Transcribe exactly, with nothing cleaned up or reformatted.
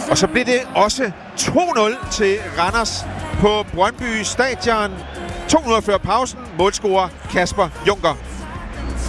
Og så blev det også to nul til Randers på Brøndby Stadion. to minutter før pausen. Målscorer Kasper Junker.